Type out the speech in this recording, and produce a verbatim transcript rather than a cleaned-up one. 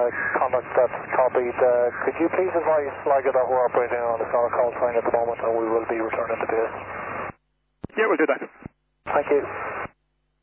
contact that's copied. Uh, could you please advise Sligo that we're operating on the solid call sign at the moment and we will be returning to base? Yeah, we'll do that. Thank you.